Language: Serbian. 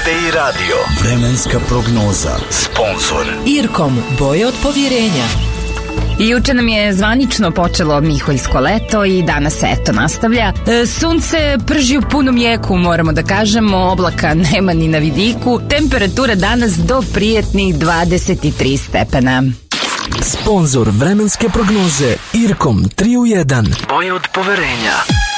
TVI radio. Vremenska prognoza. Sponzor Irkom, boje od povjerenja. Juče nam je zvanično počelo miholjsko leto i danas se eto nastavlja. Sunce prži u punom jeku, moramo da kažemo, oblaka nema ni na vidiku. Temperatura danas do prijetnih 23 stepena. Sponzor vremenske prognoze Irkom 3 u 1. Boje od poverenja.